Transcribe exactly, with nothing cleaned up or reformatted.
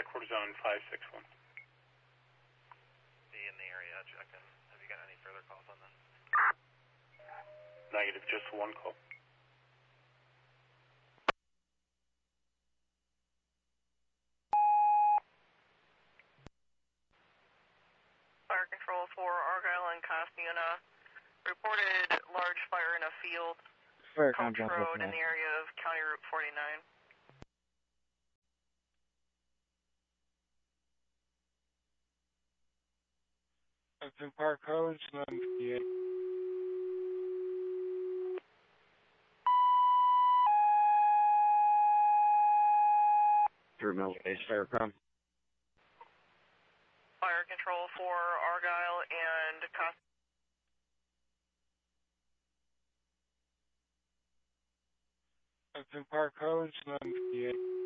headquarters on five six one. Be in the area, checking. Have you got any further calls on that? Negative, just one call. Fire control for Argyle and Cosmiona. Reported large fire in a field, Fire Coach contract Road in now. the area of County Route forty-nine. It's in Park Codes, nine fifty-eight. Through Mill Base Faircom. Fire control for Argyle and Cos. It's in Park Codes, nine fifty-eight.